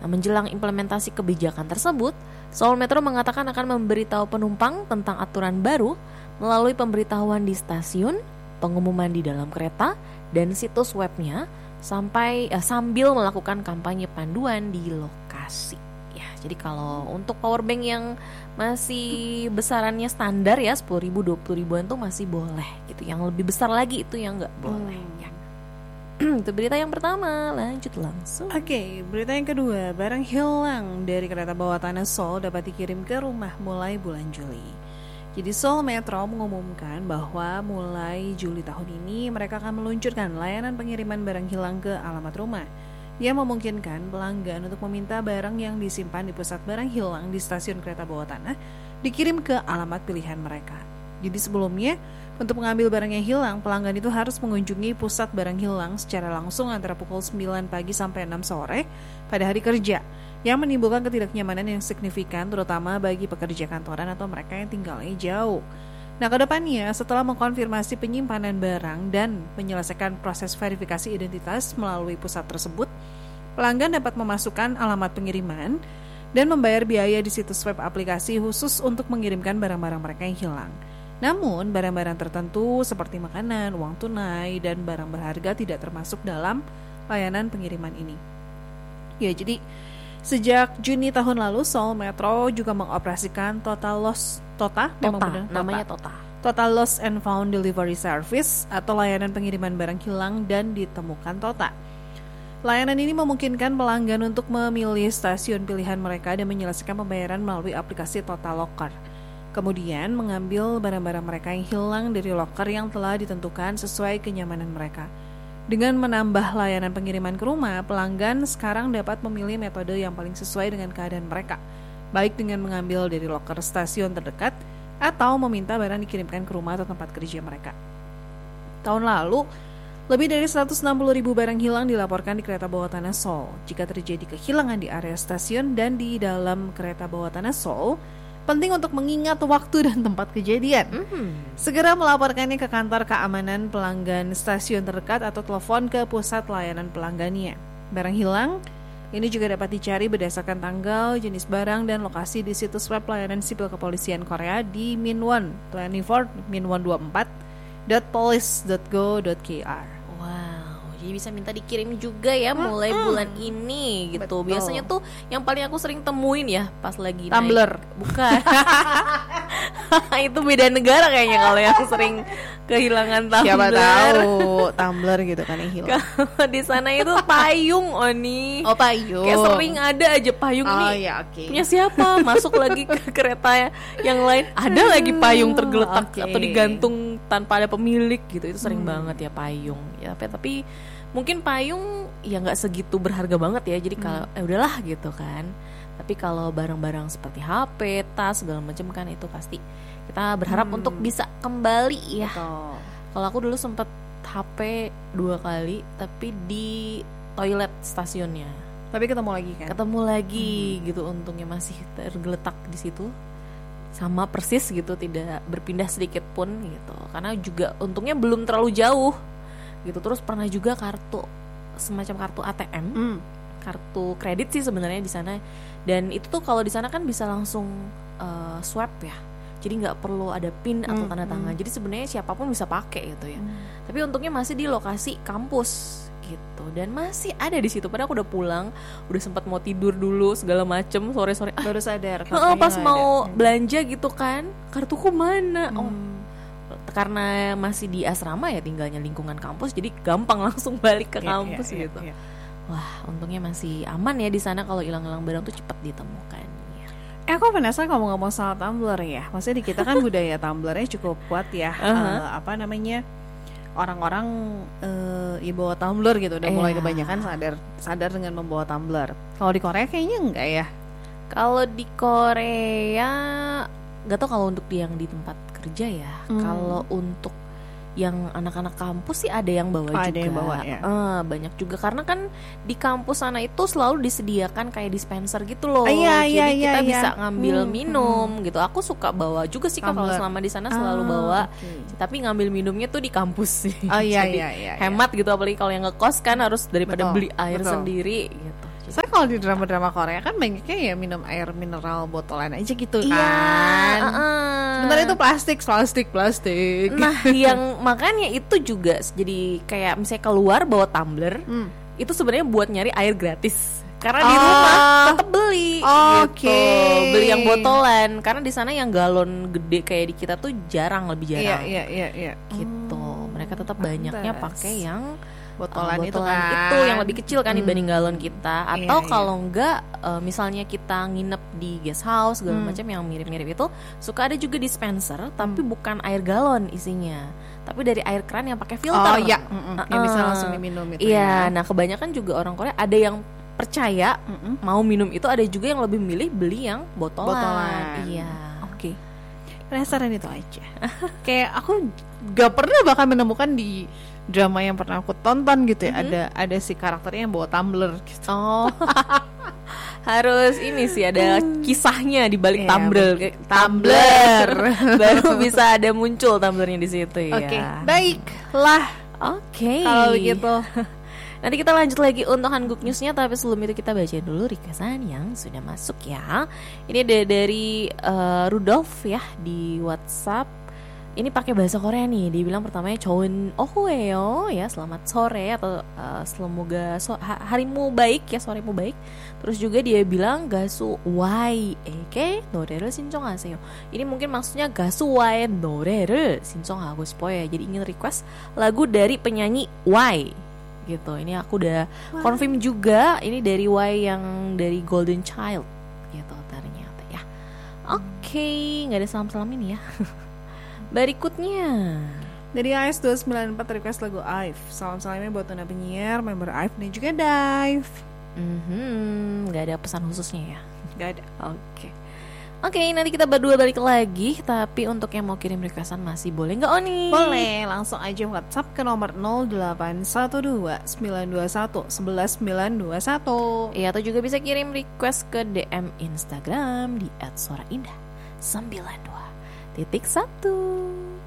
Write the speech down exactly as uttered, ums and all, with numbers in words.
Nah, menjelang implementasi kebijakan tersebut, Seoul Metro mengatakan akan memberitahu penumpang tentang aturan baru melalui pemberitahuan di stasiun, pengumuman di dalam kereta, dan situs webnya sampai eh, sambil melakukan kampanye panduan di lokasi. Ya, jadi kalau untuk powerbank yang masih besarannya standar ya sepuluh ribu, dua puluh ribuan tuh masih boleh gitu. Yang lebih besar lagi itu yang nggak boleh. Hmm. Ya. Itu berita yang pertama, lanjut langsung. Oke, okay, berita yang kedua, barang hilang dari kereta bawah tanah Seoul dapat dikirim ke rumah mulai bulan Juli. Jadi Seoul Metro mengumumkan bahwa mulai Juli tahun ini mereka akan meluncurkan layanan pengiriman barang hilang ke alamat rumah, yang memungkinkan pelanggan untuk meminta barang yang disimpan di pusat barang hilang di stasiun kereta bawah tanah dikirim ke alamat pilihan mereka. Jadi sebelumnya, untuk mengambil barang yang hilang, pelanggan itu harus mengunjungi pusat barang hilang secara langsung antara pukul sembilan pagi sampai enam sore pada hari kerja, yang menimbulkan ketidaknyamanan yang signifikan terutama bagi pekerja kantoran atau mereka yang tinggalnya jauh. Nah, kedepannya setelah mengkonfirmasi penyimpanan barang dan menyelesaikan proses verifikasi identitas melalui pusat tersebut, pelanggan dapat memasukkan alamat pengiriman dan membayar biaya di situs web aplikasi khusus untuk mengirimkan barang-barang mereka yang hilang. Namun, barang-barang tertentu seperti makanan, uang tunai, dan barang berharga tidak termasuk dalam layanan pengiriman ini. Ya, jadi sejak Juni tahun lalu, Seoul Metro juga mengoperasikan Total Loss Tota, Tota, benar, namanya Tota. Total Lost and Found Delivery Service atau layanan pengiriman barang hilang dan ditemukan Tota. Layanan ini memungkinkan pelanggan untuk memilih stasiun pilihan mereka dan menyelesaikan pembayaran melalui aplikasi Total Locker. Kemudian mengambil barang-barang mereka yang hilang dari locker yang telah ditentukan sesuai kenyamanan mereka. Dengan menambah layanan pengiriman ke rumah, pelanggan sekarang dapat memilih metode yang paling sesuai dengan keadaan mereka, baik dengan mengambil dari locker stasiun terdekat atau meminta barang dikirimkan ke rumah atau tempat kerja mereka. Tahun lalu, lebih dari seratus enam puluh ribu barang hilang dilaporkan di kereta bawah tanah Seoul. Jika terjadi kehilangan di area stasiun dan di dalam kereta bawah tanah Seoul, penting untuk mengingat waktu dan tempat kejadian. Mm-hmm. Segera melaporkannya ke kantor keamanan pelanggan stasiun terdekat atau telepon ke pusat layanan pelanggannya. Barang hilang ini juga dapat dicari berdasarkan tanggal, jenis barang, dan lokasi di situs web layanan sipil kepolisian Korea di minwon dua puluh empat minwon dua puluh empat dot police dot go dot k r. Jadi bisa minta dikirim juga ya mulai hmm. bulan ini gitu. Betul. Biasanya tuh yang paling aku sering temuin ya pas lagi tumbler. Naik. Bukan. Itu beda negara kayaknya kalau yang sering kehilangan tumbler. Siapa tahu tumbler gitu kan yang hilang. Kalau di sana itu payung, Oni. Oh, payung. Kayak sering ada aja payung oh, nih. Ya, okay. Punya siapa? Masuk lagi ke kereta yang lain, ada lagi payung tergeletak okay. atau digantung tanpa ada pemilik gitu. Itu sering hmm. banget ya payung. Ya, tapi mungkin payung ya nggak segitu berharga banget ya, jadi kalau hmm. eh udahlah gitu kan. Tapi kalau barang-barang seperti H P, tas segala macam kan itu pasti kita berharap hmm. untuk bisa kembali ya. Betul. Kalau aku dulu sempet H P dua kali, tapi di toilet stasiunnya. Tapi ketemu lagi kan? Ketemu lagi hmm. gitu, untungnya masih tergeletak di situ. Sama persis gitu, tidak berpindah sedikit pun gitu. Karena juga untungnya belum terlalu jauh. Gitu. Terus pernah juga kartu semacam kartu A T M, mm. kartu kredit sih sebenarnya di sana. Dan itu tuh kalau di sana kan bisa langsung uh, swipe ya, jadi nggak perlu ada pin atau mm. tanda tangan. Mm. Jadi sebenarnya siapapun bisa pakai gitu ya. Mm. Tapi untungnya masih di lokasi kampus gitu, dan masih ada di situ. Padahal aku udah pulang, udah sempat mau tidur dulu segala macem, sore-sore ah, baru sadar. Oh, pas mau ada. belanja gitu kan, kartuku mana? Mm. Oh. Karena masih di asrama ya, tinggalnya lingkungan kampus, jadi gampang langsung balik ke yeah, kampus yeah, gitu. Yeah, yeah. Wah, untungnya masih aman ya di sana, kalau hilang-hilang barang tuh cepat ditemukan. Ya. Eh, aku penasaran kamu ngomong soal tumbler ya. Maksudnya di kita kan budaya tumblernya cukup kuat ya. Uh-huh. Uh, apa namanya? Orang-orang uh, ya bawa tumbler gitu, udah eh. mulai kebanyakan sadar sadar dengan membawa tumbler. Kalau di Korea kayaknya enggak ya. Kalau di Korea nggak tahu kalau untuk yang di tempat kerja ya. Hmm. Kalau untuk yang anak-anak kampus sih ada yang bawa oh, juga. Ada yang bawa ya. Uh, banyak juga karena kan di kampus sana itu selalu disediakan kayak dispenser gitu loh. Ah, iya, Jadi iya, kita iya, bisa iya. ngambil hmm, minum hmm. gitu. Aku suka bawa juga sih kalau selama di sana selalu ah, bawa. Okay. Tapi ngambil minumnya tuh di kampus sih. Oh iya Jadi iya iya. hemat gitu, apalagi kalau yang ngekos kan harus daripada betul, beli air betul. sendiri gitu. Soalnya kalau di drama-drama Korea kan banyaknya ya minum air mineral botolan aja gitu kan. Iya, uh-uh. Sementara itu plastik, plastik, plastik. Nah, yang makanya itu juga jadi kayak misalnya keluar bawa tumbler, hmm. itu sebenarnya buat nyari air gratis. Karena oh. di rumah tetap beli, oh, gitu, okay. beli yang botolan. Karena di sana yang galon gede kayak di kita tuh jarang, lebih jarang. Iya, iya, iya, iya. Gitu. Hmm, mereka tetap banyaknya pakai yang botolan, uh, botolan itu kan, itu yang lebih kecil kan hmm. dibanding galon kita. Atau iya, kalau iya. enggak, uh, misalnya kita nginep di guest house segala hmm. macam yang mirip-mirip itu, suka ada juga dispenser, hmm. tapi bukan air galon isinya, tapi dari air keran yang pakai filter. Oh iya, uh-uh. yang bisa langsung diminum itu. Iya, ya. nah kebanyakan juga orang Korea ada yang percaya mm-mm. mau minum itu, ada juga yang lebih milih beli yang botolan. Botolan. Iya. Oke. Okay. Penasaran itu aja. Kayak aku gak pernah bahkan menemukan di drama yang pernah aku tonton gitu ya, mm-hmm. ada ada si karakternya yang bawa tumbler gitu. Oh. Harus ini sih ada kisahnya di balik yeah, tumbler, tumbler. Baru bisa ada muncul tumblernya di situ ya. Oke. Okay. Baiklah. Oke. Okay. Kalau begitu. Nanti kita lanjut lagi untuk Hanguk News-nya, tapi sebelum itu kita baca dulu requestan yang sudah masuk ya. Ini ada dari uh, Rudolf ya di WhatsApp. Ini pakai bahasa Korea nih. Dia bilang pertamanya Chon Ohoeyo ya, selamat sore atau uh, semoga so, ha, harimu baik ya, soremu baik. Terus juga dia bilang gasu wai eke 노래를 신청하세요. Ini mungkin maksudnya gasu wai 노래를 신청하고 싶어요 ya. Jadi ingin request lagu dari penyanyi Y gitu. Ini aku udah wow. confirm juga, ini dari Y yang dari Golden Child gitu ternyata ya. Oke, okay, nggak ada salam-salam ini ya. Berikutnya dari A S dua sembilan empat request lagu Ive. Salam-salamnya buat Tuna penyiar, member Ive dan juga Dive. Mm-hmm, nggak ada pesan khususnya ya? Nggak ada. Oke. Okay. Oke, okay, nanti kita berdua balik lagi. Tapi untuk yang mau kirim requestan masih boleh nggak Oni? Boleh, langsung aja WhatsApp ke nomor nol delapan satu dua sembilan dua satu satu satu sembilan dua satu. Iya, atau juga bisa kirim request ke D M Instagram di et suara indah sembilan dua titik satu.